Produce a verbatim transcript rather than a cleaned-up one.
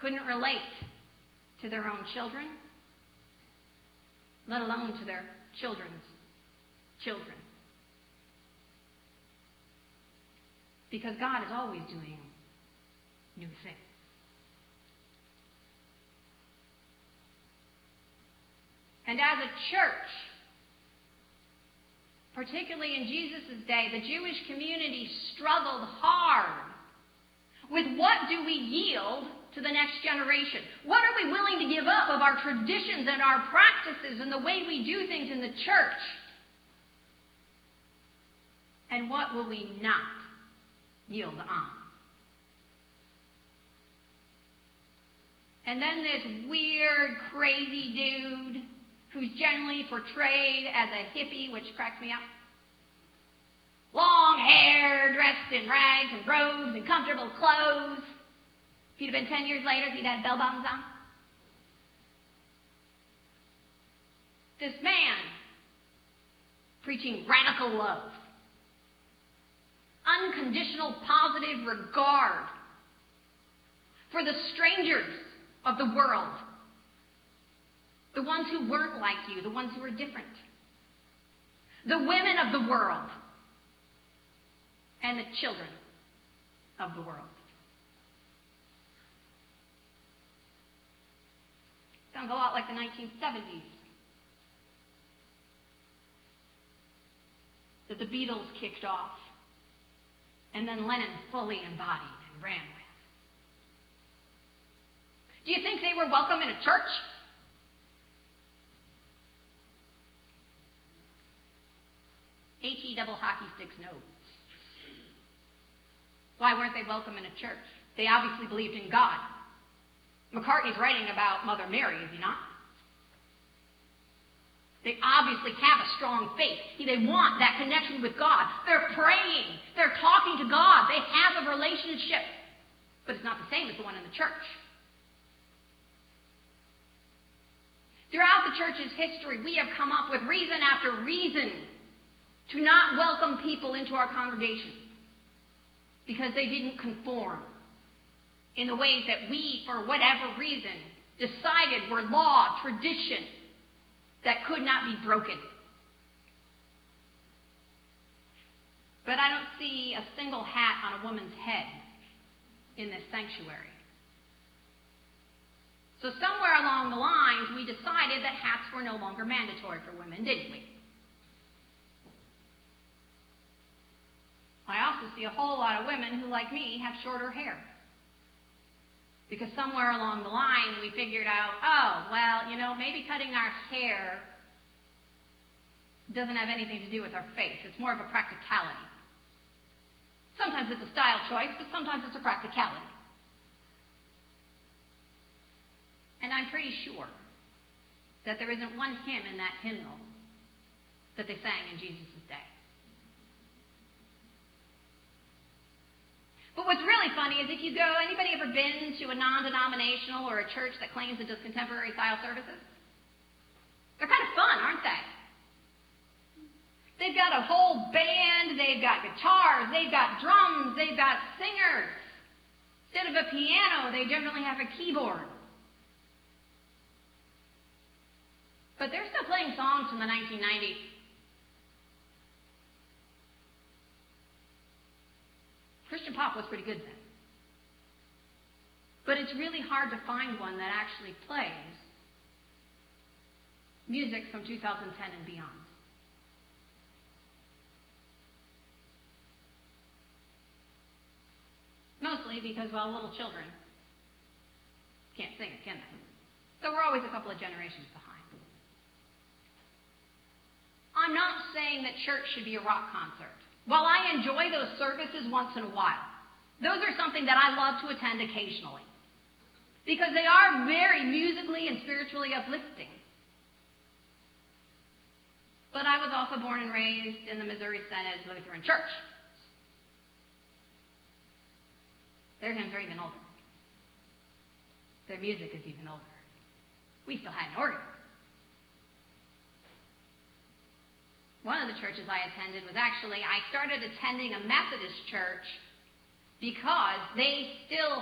couldn't relate to their own children, let alone to their children's children. Because God is always doing new things. And as a church, particularly in Jesus' day, the Jewish community struggled hard with what do we yield to the next generation? What are we willing to give up of our traditions and our practices and the way we do things in the church? And what will we not yield on? And then this weird, crazy dude who's generally portrayed as a hippie, which cracks me up. Long hair, dressed in rags and robes and comfortable clothes. If he'd have been ten years later, he'd had bell bottoms on. This man preaching radical love, unconditional positive regard for the strangers of the world, the ones who weren't like you, the ones who were different, the women of the world, and the children of the world. Sounds a lot like the nineteen seventies. That the Beatles kicked off, and then Lennon fully embodied and ran with. Do you think they were welcome in a church? H-E double hockey sticks, no. Why weren't they welcome in a church? They obviously believed in God. McCartney's writing about Mother Mary, is he not? They obviously have a strong faith. They want that connection with God. They're praying. They're talking to God. They have a relationship. But it's not the same as the one in the church. Throughout the church's history, we have come up with reason after reason to not welcome people into our congregation because they didn't conform in the ways that we, for whatever reason, decided were law, tradition, that could not be broken. But I don't see a single hat on a woman's head in this sanctuary. So somewhere along the lines, we decided that hats were no longer mandatory for women, didn't we? I also see a whole lot of women who, like me, have shorter hair. Because somewhere along the line, we figured out, oh, well, you know, maybe cutting our hair doesn't have anything to do with our face. It's more of a practicality. Sometimes it's a style choice, but sometimes it's a practicality. And I'm pretty sure that there isn't one hymn in that hymnal that they sang in Jesus' day. But what's really funny is if you go, anybody ever been to a non-denominational or a church that claims it does contemporary style services? They're kind of fun, aren't they? They've got a whole band, they've got guitars, they've got drums, they've got singers. Instead of a piano, they generally have a keyboard. But they're still playing songs from the nineteen nineties. Christian pop was pretty good then. But it's really hard to find one that actually plays music from two thousand ten and beyond. Mostly because, well, little children can't sing it, can they? So we're always a couple of generations behind. I'm not saying that church should be a rock concert. While I enjoy those services once in a while, those are something that I love to attend occasionally because they are very musically and spiritually uplifting. But I was also born and raised in the Missouri Synod Lutheran Church. Their hymns are even older. Their music is even older. We still had an organ. One of the churches I attended was actually, I started attending a Methodist church because they still